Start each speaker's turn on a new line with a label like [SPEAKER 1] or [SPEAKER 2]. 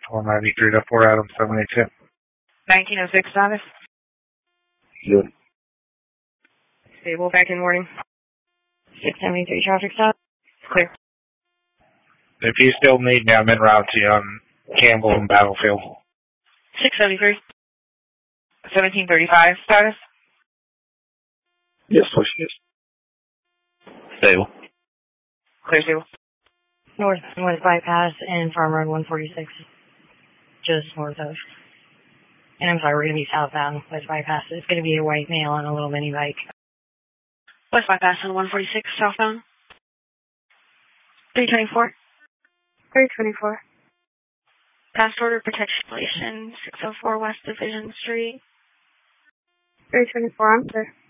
[SPEAKER 1] 493 to 4 Adam 782.
[SPEAKER 2] 1906 status.
[SPEAKER 3] Good.
[SPEAKER 2] Stable back in morning. 673 traffic stop. Clear.
[SPEAKER 1] If you still need me, I'm en route to Campbell and Battlefield.
[SPEAKER 2] 673. 1735 status.
[SPEAKER 3] Yes, push yes. Stable.
[SPEAKER 2] Clear stable. Northwest bypass and Farm Road 146. Just north of. And I'm sorry, we're going to be southbound West bypass. It's going to be a white male on a little mini bike. West bypass on 146 southbound. 324.
[SPEAKER 4] 324.
[SPEAKER 2] Past order protection station 604 West Division Street.
[SPEAKER 4] 324, I'm clear.